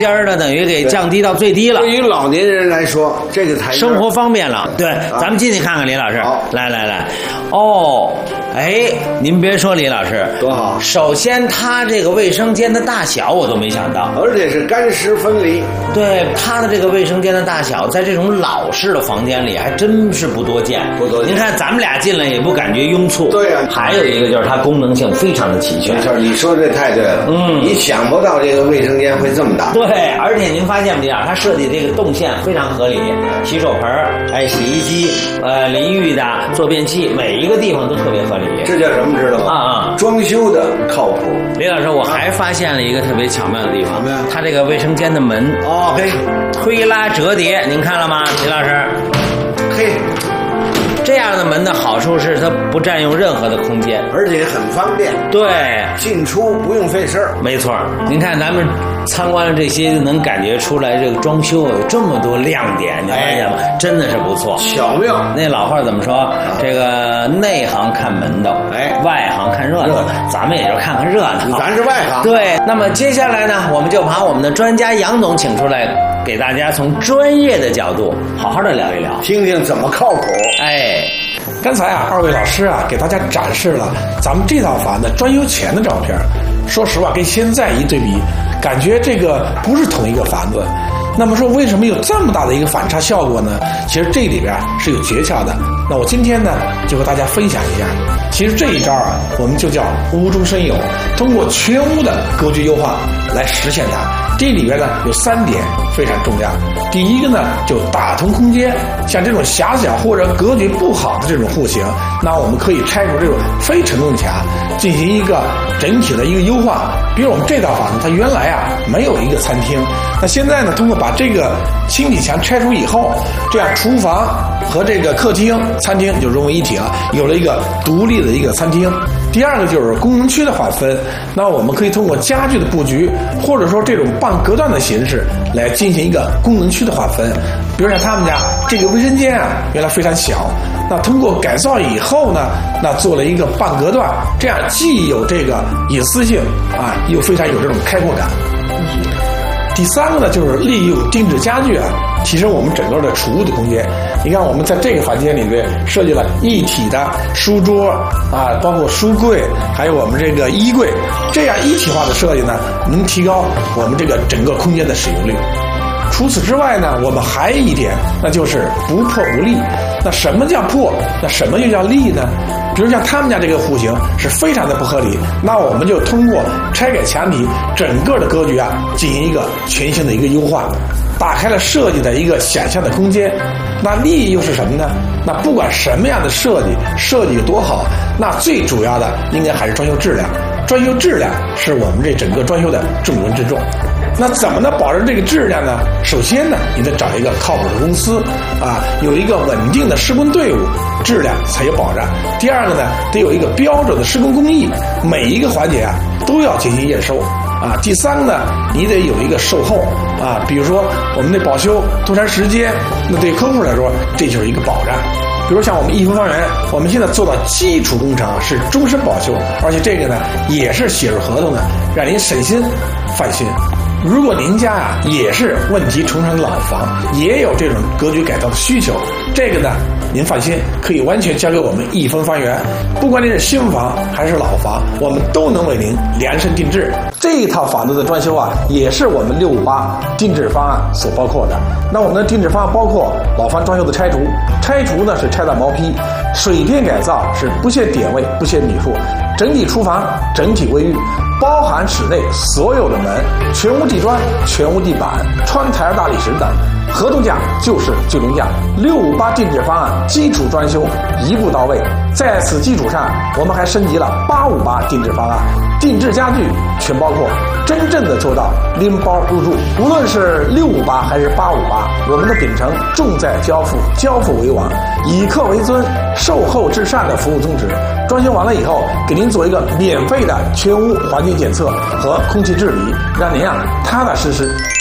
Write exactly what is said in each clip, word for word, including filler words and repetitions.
间呢等于给降低到最低了。 对于老年人来说，这个台生活方便了。对，啊、咱们进去看看李老师。 好， 来来来，哦，哎，您别说李老师多好。 首先，他这个卫生间的大小我都没想到， 而且是干湿分离。 对，他的这个卫生间的大小，在这种老式的房间里还真是不多见。 不多见。 您看咱们俩进来也不感觉拥簇。 对啊。 还有一个就是它功能性非常的齐全。 没错，你说这太对了。 嗯。 你想不到这个卫生间会这么大。 对，而且您发现没有，它设计这个动线非常合理，洗手盆、哎，洗衣机、呃，淋浴的、坐便器，每一个地方都特别合理。 这叫什么知道吗？ 啊啊， 装修的靠谱。 李老师，我还发现了一个特别巧妙的地方， 什么呀？ 它这个卫生间的门哦，嘿， 推拉折叠，您看了吗，李老师？ 嘿。 这样的门的好处是它不占用任何的空间， 而且很方便。 对， 进出不用费事儿。 没错，您看咱们参观了这些，就能感觉出来这个装修有这么多亮点，你发现吗？哎、真的是不错， 巧妙。 那老话怎么说？啊、这个内行看门道，哎，外行看热闹。咱们也就看看热闹， 咱是外行。 对，那么接下来呢，我们就把我们的专家杨总请出来，给大家从专业的角度好好的聊一聊， 听听怎么靠谱。 哎。 刚才啊，二位老师啊，给大家展示了咱们这套房的装修前的照片。说实话，跟现在一对比，感觉这个不是同一个房子。那么说，为什么有这么大的一个反差效果呢？其实这里边是有诀窍的。那我今天呢，就和大家分享一下。其实这一招啊，我们就叫无中生有，通过全屋的格局优化来实现它。这里边呢有三点非常重要。第一个呢，就打通空间，像这种狭小或者格局不好的这种户型，那我们可以拆除这种非承重墙，进行一个整体的一个优化。比如我们这套房子，它原来啊没有一个餐厅，那现在呢，通过把这个轻体墙拆除以后，这样厨房和这个客厅、餐厅就融为一体了，有了一个独立的一个餐厅。第二个就是功能区的划分，那我们可以通过家具的布局，或者说这种半隔断的形式来进行一个功能区的划分。比如像他们家这个卫生间啊，原来非常小，那通过改造以后呢，那做了一个半隔断，这样既有这个隐私性啊，又非常有这种开阔感。第三个呢，就是利用定制家具啊，提升我们整个的储物的空间。你看，我们在这个房间里面设计了一体的书桌啊，包括书柜，还有我们这个衣柜，这样一体化的设计呢，能提高我们这个整个空间的使用率。除此之外呢，我们还有一点，那就是不破不立。那什么叫破？那什么又叫立呢？比如像他们家这个户型是非常的不合理，那我们就通过拆改墙体，整个的格局啊，进行一个全新的一个优化，打开了设计的一个想象的空间。那利益又是什么呢？那不管什么样的设计，设计有多好，那最主要的应该还是装修质量。装修质量是我们这整个装修的重中之重。那怎么能保证这个质量呢？首先呢，你得找一个靠谱的公司啊，有一个稳定的施工队伍，质量才有保障。第二个呢，得有一个标准的施工工艺，每一个环节啊都要进行验收啊。第三个呢，你得有一个售后啊，比如说我们的保修多长时间，那对客户来说这就是一个保障。比如像我们一峰方圆，我们现在做到基础工程是终身保修，而且这个呢也是写入合同的，让您省心放心。如果您家啊也是问题重重的老房，也有这种格局改造的需求，这个呢您放心，可以完全交给我们一峰方圆。不管您是新房还是老房，我们都能为您量身定制。这一套房子的装修啊，也是我们六五八定制方案所包括的。那我们的定制方案包括老房装修的拆除，拆除呢是拆断毛坯，水电改造是不限点位不限米数，整体厨房整体卫浴，包含室内所有的门，全屋地砖、全屋地板、窗台大理石等，合同价就是最终价。六五八定制方案基础装修一步到位，在此基础上，我们还升级了八五八定制方案，定制家具全包括，真正的做到拎包入住。无论是六五八还是八五八，我们的秉承重在交付，交付为王，以客为尊，售后至上的服务宗旨。装修完了以后，给您做一个免费的全屋环境检测和空气治理，让您啊踏踏实实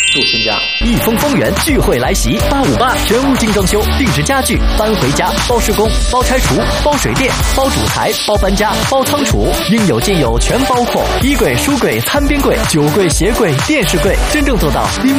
住新家。 益丰丰源聚会来袭，八五八全屋精装修，定制家具，搬回家，包施工，包拆除，包水电，包主材，包搬家，包仓储，应有尽有，全包括。衣柜、书柜、餐边柜、酒柜、鞋柜、电视柜，真正做到